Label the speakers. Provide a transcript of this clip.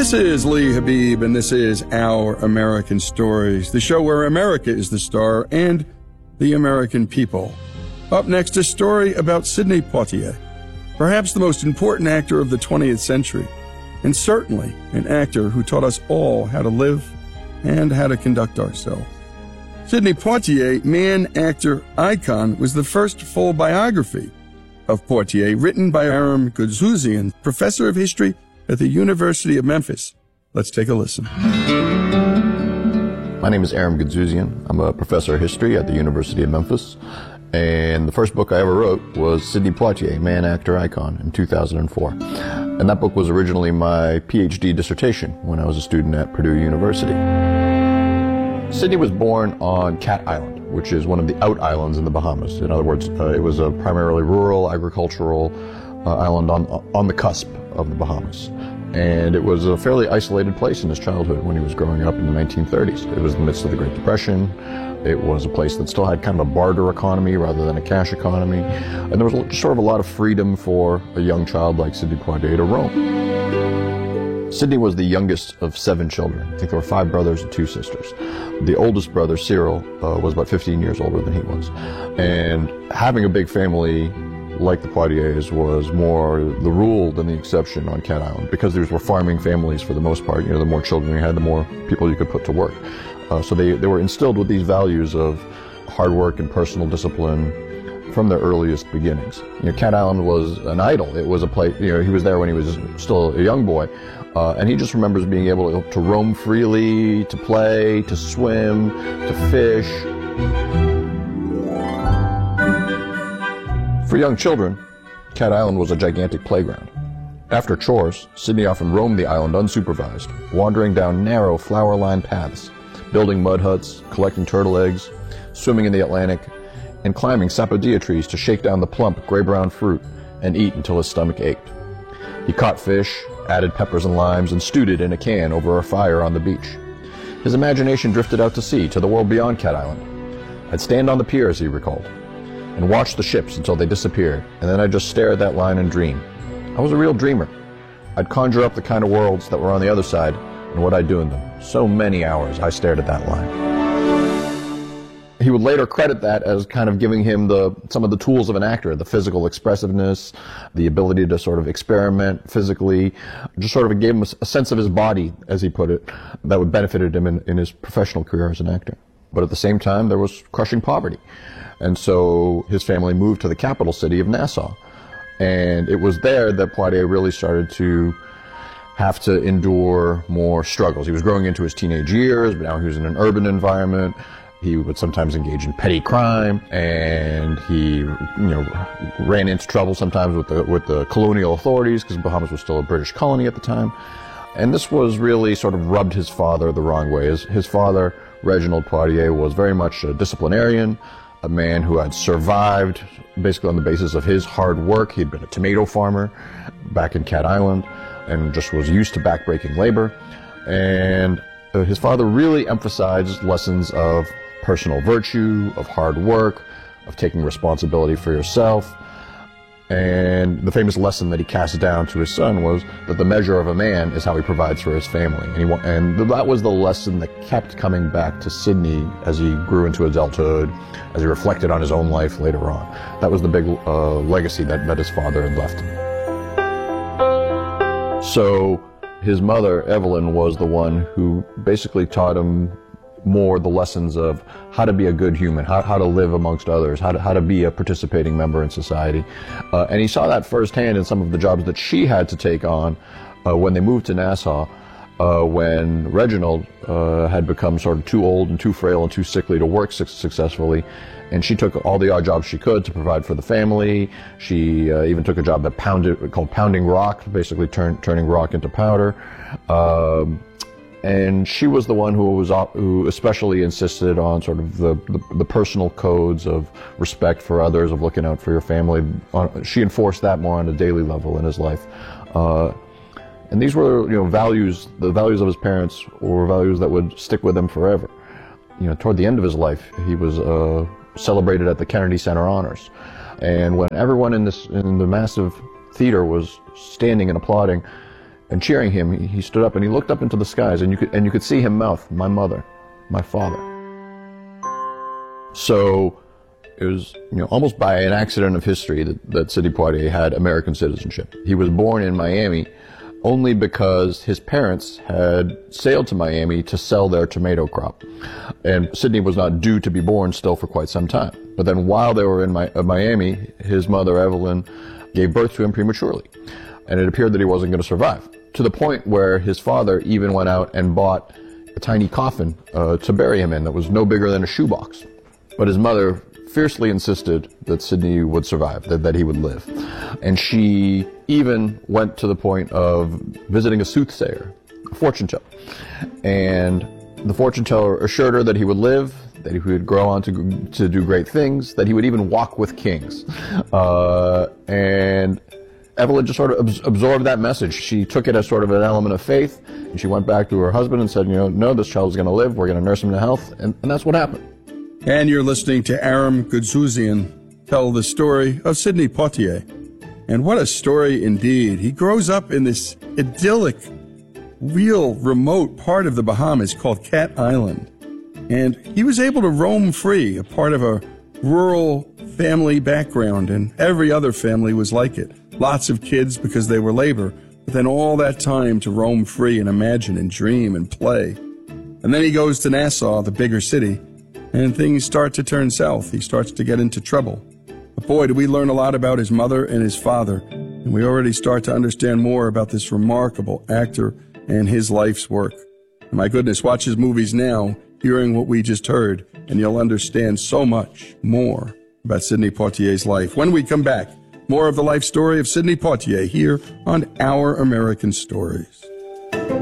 Speaker 1: This is Lee Habib, and this is Our American Stories, the show where America is the star and the American people. Up next, a story about Sidney Poitier, perhaps the most important actor of the 20th century, and certainly an actor who taught us all how to live and how to conduct ourselves. Sidney Poitier, man, actor, icon, was the first full biography of Poitier, written by Aram Goudzouzian, professor of history at the University of Memphis. Let's take a listen.
Speaker 2: My name is Aram Goudzouzian. I'm a professor of history at the University of Memphis. And the first book I ever wrote was Sidney Poitier, Man, Actor, Icon, in 2004. And that book was originally my PhD dissertation when I was a student at Purdue University. Sidney was born on Cat Island, which is one of the out islands in the Bahamas. In other words, it was a primarily rural, agricultural island on the cusp of the Bahamas. And it was a fairly isolated place in his childhood when he was growing up in the 1930s. It was in the midst of the Great Depression. It was a place that still had kind of a barter economy rather than a cash economy. And there was sort of a lot of freedom for a young child like Sidney Poitier to roam. Sidney was the youngest of 7 children. I think there were 5 brothers and 2 sisters. The oldest brother, Cyril, was about 15 years older than he was. And having a big family like the Poitiers was more the rule than the exception on Cat Island, because these were farming families for the most part. You know, the more children you had, the more people you could put to work. So they were instilled with these values of hard work and personal discipline from their earliest beginnings. You know, Cat Island was an idol. It was a place, you know, he was there when he was still a young boy. And he just remembers being able to roam freely, to play, to swim, to fish. For young children, Cat Island was a gigantic playground. After chores, Sidney often roamed the island unsupervised, wandering down narrow, flower-lined paths, building mud huts, collecting turtle eggs, swimming in the Atlantic, and climbing sapodilla trees to shake down the plump, gray-brown fruit and eat until his stomach ached. He caught fish, added peppers and limes, and stewed it in a can over a fire on the beach. His imagination drifted out to sea, to the world beyond Cat Island. I'd stand on the piers, he recalled, and watch the ships until they disappeared, and then I'd just stare at that line and dream. I was a real dreamer. I'd conjure up the kind of worlds that were on the other side and what I'd do in them. So many hours I stared at that line. He would later credit that as kind of giving him some of the tools of an actor, the physical expressiveness, the ability to sort of experiment physically, just sort of gave him a sense of his body, as he put it, that would benefited him in his professional career as an actor. But at the same time, there was crushing poverty. And so his family moved to the capital city of Nassau. And it was there that Poitier really started to have to endure more struggles. He was growing into his teenage years, but now he was in an urban environment. He would sometimes engage in petty crime, and he, ran into trouble sometimes with the colonial authorities, because Bahamas was still a British colony at the time. And this was really sort of rubbed his father the wrong way. His father, Reginald Poitier, was very much a disciplinarian, a man who had survived basically on the basis of his hard work. He'd been a tomato farmer back in Cat Island and just was used to backbreaking labor. And his father really emphasized lessons of personal virtue, of hard work, of taking responsibility for yourself. And the famous lesson that he cast down to his son was that the measure of a man is how he provides for his family. And that was the lesson that kept coming back to Sidney as he grew into adulthood, as he reflected on his own life later on. That was the big legacy that his father had left him. So his mother, Evelyn, was the one who basically taught him more the lessons of how to be a good human, how to live amongst others, how to be a participating member in society. And he saw that firsthand in some of the jobs that she had to take on when they moved to Nassau, when Reginald had become sort of too old and too frail and too sickly to work successfully. And she took all the odd jobs she could to provide for the family. She even took a job that called pounding rock, basically turning rock into powder. And she was the one who especially insisted on sort of the personal codes of respect for others, of looking out for your family. She enforced that more on a daily level in his life. And these were, values. The values of his parents were values that would stick with him forever. Toward the end of his life, he was celebrated at the Kennedy Center Honors, and when everyone in the massive theater was standing and applauding, And cheering him, he stood up and he looked up into the skies, and you could see him mouth, "My mother, my father." So it was, almost by an accident of history that Sidney Poitier had American citizenship. He was born in Miami only because his parents had sailed to Miami to sell their tomato crop. And Sidney was not due to be born still for quite some time. But then while they were in Miami, his mother, Evelyn, gave birth to him prematurely. And it appeared that he wasn't going to survive, to the point where his father even went out and bought a tiny coffin to bury him in that was no bigger than a shoebox. But his mother fiercely insisted that Sidney would survive, that he would live. And she even went to the point of visiting a soothsayer, a fortune teller. And the fortune teller assured her that he would live, that he would grow on to do great things, that he would even walk with kings. And Evelyn just sort of absorbed that message. She took it as sort of an element of faith, and she went back to her husband and said, no, this child's going to live, we're going to nurse him to health, and that's what happened.
Speaker 1: And you're listening to Aram Goudsouzian tell the story of Sidney Poitier. And what a story indeed. He grows up in this idyllic, real remote part of the Bahamas called Cat Island. And he was able to roam free, a part of a rural family background, and every other family was like it. Lots of kids because they were labor, but then all that time to roam free and imagine and dream and play. And then he goes to Nassau, the bigger city, and things start to turn south. He starts to get into trouble. But boy, do we learn a lot about his mother and his father, and we already start to understand more about this remarkable actor and his life's work. And my goodness, watch his movies now, hearing what we just heard, and you'll understand so much more about Sidney Poitier's life. When we come back, more of the life story of Sidney Poitier here on Our American Stories.